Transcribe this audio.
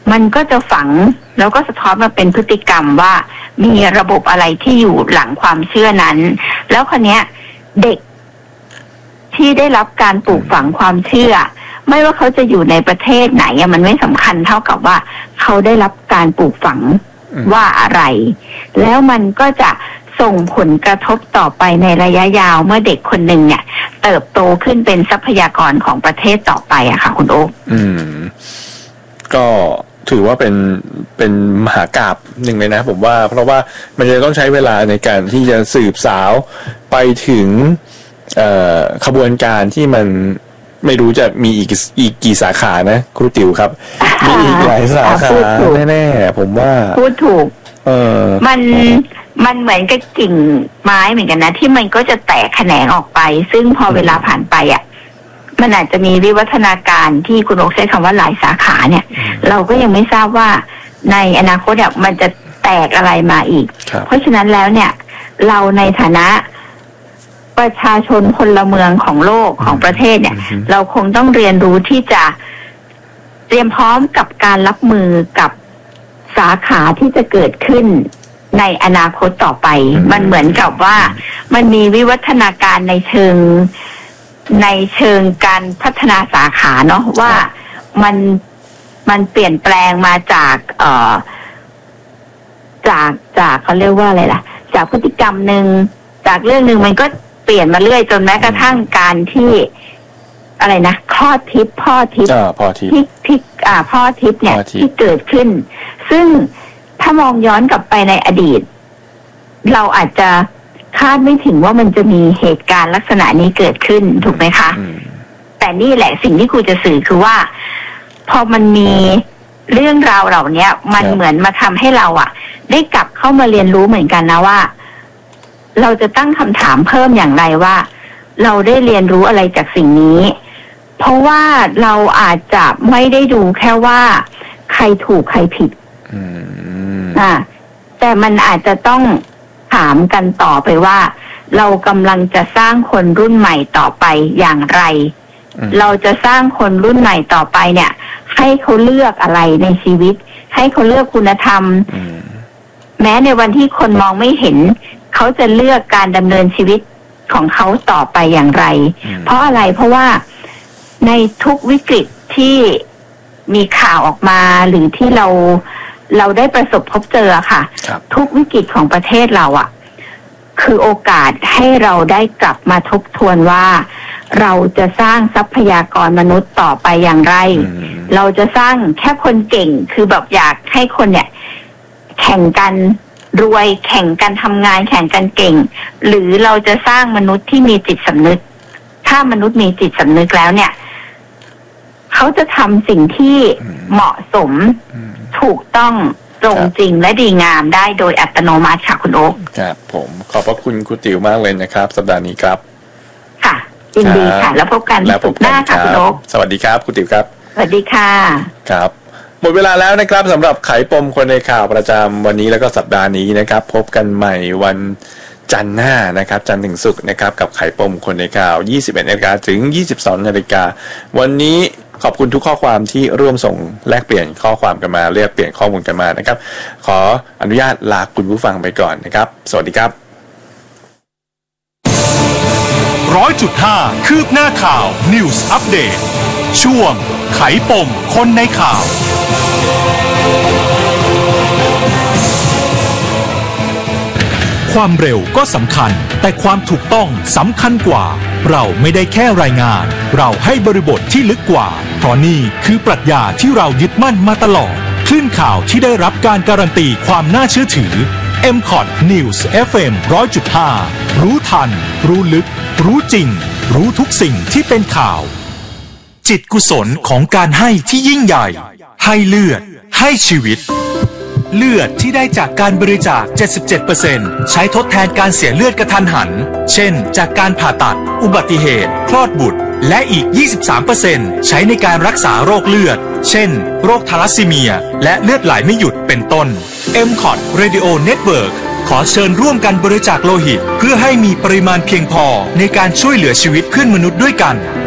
มันก็จะฝังแล้วก็สะท้อนมาเป็นพฤติกรรมว่ามีระบบอะไรที่อยู่หลังความเชื่อนั้นแล้วคนเนี้ยเด็กที่ได้รับการปลูกฝังความเชื่อไม่ว่าเขาจะอยู่ในประเทศไหนมันไม่สำคัญเท่ากับว่าเขาได้รับการปลูกฝังว่าอะไรแล้วมันก็จะส่งผลกระทบต่อไปในระยะยาวเมื่อเด็กคนหนึ่งเนี่ยเติบโตขึ้นเป็นทรัพยากรของประเทศต่อไปอะค่ะคุณโอ๊คก็ถือว่าเป็นมหากาพย์หนึ่งเลยนะผมว่าเพราะว่ามันจะต้องใช้เวลาในการที่จะสืบสาวไปถึงขบวนการที่มันไม่รู้จะมีอีกกี่สาขานะครูติ๋วครับมีอีกหลายสาขาแน่ๆผมว่าพูดถูกมันเหมือนกับกิ่งไม้เหมือนกันนะที่มันก็จะแตกแขนงออกไปซึ่งพอเวลาผ่านไปอ่ะมันอาจจะมีวิวัฒนาการที่คุณโอ๊คใช้คำว่าหลายสาขาเนี่ยเราก็ยังไม่ทราบว่าในอนาคตเนี่ยมันจะแตกอะไรมาอีกเพราะฉะนั้นแล้วเนี่ยเราในฐานะประชาชนพลเมืองของโลกของประเทศเนี่ยเราคงต้องเรียนรู้ที่จะเตรียมพร้อมกับการรับมือกับสาขาที่จะเกิดขึ้นในอนาคตต่อไปมันเหมือนกับว่ามันมีวิวัฒนาการในเชิงการพัฒนาสาขาเนาะว่ามันเปลี่ยนแปลงมาจากเขาเรียกว่าอะไรล่ะจากพฤติกรรมหนึ่งจากเรื่องหนึ่งมันก็เปลี่ยนมาเรื่อยจนแม้กระทั่งการที่อะไรนะพ่อทิพย์ที่พ่อทิพย์เนี่ยที่เกิดขึ้นซึ่งถ้ามองย้อนกลับไปในอดีตเราอาจจะคาดไม่ถึงว่ามันจะมีเหตุการณ์ลักษณะนี้เกิดขึ้นถูกไหมคะแต่นี่แหละสิ่งที่ครูจะสื่อคือว่าพอมันมีเรื่องราวเหล่านี้มันเหมือนมาทำให้เราได้กลับเข้ามาเรียนรู้เหมือนกันนะว่าเราจะตั้งคำถามเพิ่มอย่างไรว่าเราได้เรียนรู้อะไรจากสิ่งนี้เพราะว่าเราอาจจะไม่ได้ดูแค่ว่าใครถูกใครผิดแต่มันอาจจะต้องถามกันต่อไปว่าเรากำลังจะสร้างคนรุ่นใหม่ต่อไปอย่างไรเราจะสร้างคนรุ่นใหม่ต่อไปเนี่ยให้เขาเลือกอะไรในชีวิตให้เขาเลือกคุณธรรมแม้ในวันที่คนมองไม่เห็นเขาจะเลือกการดำเนินชีวิตของเขาต่อไปอย่างไรเพราะอะไรเพราะว่าในทุกวิกฤตที่มีข่าวออกมาหรือที่เราได้ประสบพบเจอค่ะทุกวิกฤตของประเทศเราคือโอกาสให้เราได้กลับมาทบทวนว่าเราจะสร้างทรัพยากรมนุษย์ต่อไปอย่างไรเราจะสร้างแค่คนเก่งคือแบบอยากให้คนเนี่ยแข่งกันรวยแข่งกันทำงานแข่งกันเก่งหรือเราจะสร้างมนุษย์ที่มีจิตสำนึกถ้ามนุษย์มีจิตสำนึกแล้วเนี่ยเขาจะทำสิ่งที่เหมาะสมถูกต้องตรงจริงและดีงามได้โดยอัตโนมัติค่ะคุณโอ๊คครับผมขอบพระคุณครูติ๋วมากเลยนะครับสัปดาห์นี้ครับค่ะยินดีค่ะแล้วพบกันสุขหน้าค่ะคุณโอ๊คสวัสดีครับครูติ๋วครับสวัสดีค่ะครับหมดเวลาแล้วนะครับสำหรับไขปมคนในข่าวประจำวันนี้แล้วก็สัปดาห์นี้นะครับพบกันใหม่วันจันทร์หน้านะครับจันทร์ถึงศุกร์นะครับกับไขปมคนในข่าว 21:00 นถึง 22:00 นวันนี้ขอบคุณทุกข้อความที่ร่วมส่งแลกเปลี่ยนข้อความกันมาเรียกเปลี่ยนข้อมูลกันมานะครับขออนุญาตลาคุณผู้ฟังไปก่อนนะครับสวัสดีครับ 100.5 คืบหน้าข่าว News Update ช่วงไขปมคนในข่าวความเร็วก็สำคัญแต่ความถูกต้องสำคัญกว่าเราไม่ได้แค่รายงานเราให้บริบทที่ลึกกว่าเพราะนี่คือปรัชญาที่เรายึดมั่นมาตลอดคลื่นข่าวที่ได้รับการการันตีความน่าเชื่อถือ MCOT News FM 100.5 รู้ทันรู้ลึกรู้จริงรู้ทุกสิ่งที่เป็นข่าวจิตกุศลของการให้ที่ยิ่งใหญ่ให้เลือดให้ชีวิตเลือดที่ได้จากการบริจาค 77% ใช้ทดแทนการเสียเลือดกระทันหันเช่นจากการผ่าตัดอุบัติเหตุคลอดบุตรและอีก 23% ใช้ในการรักษาโรคเลือดเช่นโรคทาลัสซีเมียและเลือดไหลไม่หยุดเป็นต้น MCOT Radio Network ขอเชิญร่วมกันบริจาคโลหิตเพื่อให้มีปริมาณเพียงพอในการช่วยเหลือชีวิตเพื่อนมนุษย์ด้วยกัน